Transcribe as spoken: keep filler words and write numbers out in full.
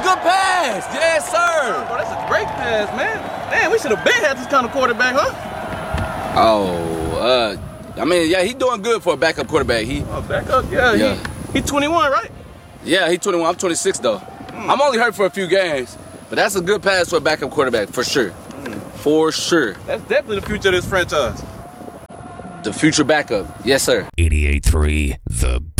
good pass. Yes, sir. Bro, that's a great pass, man. Damn, we should have been had this kind of quarterback, huh? Oh, uh, I mean, yeah, he doing good for a backup quarterback. He, oh, backup, yeah. yeah. He, he twenty-one, right? Yeah, he twenty-one. I'm twenty-six though. Mm. I'm only hurt for a few games, but that's a good pass for a backup quarterback for sure. Mm. For sure. That's definitely the future of this franchise. The future backup, yes, sir. eighty-eight three The